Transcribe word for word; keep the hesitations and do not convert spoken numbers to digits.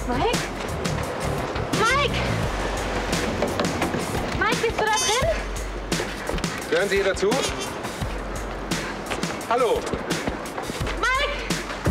Mike? Mike! Mike, bist du da drin? Hören Sie hier dazu? Hallo,